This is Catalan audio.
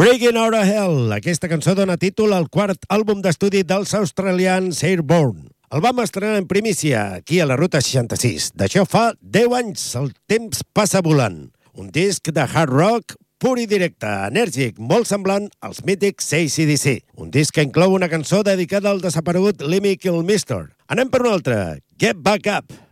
Breaking Out of Hell. Aquesta cançó dona títol al quart àlbum d'estudi dels australians Airborne. El vam estrenar en primícia aquí a la Ruta 66. D'això fa 10 anys. El temps passa volant. Un disc de hard rock pur i directe, enèrgic, molt semblant als mítics AC/DC. Un disc que inclou una cançó dedicada al desaparegut Lemmy Kilmister. Anem per una altra. Get Back Up.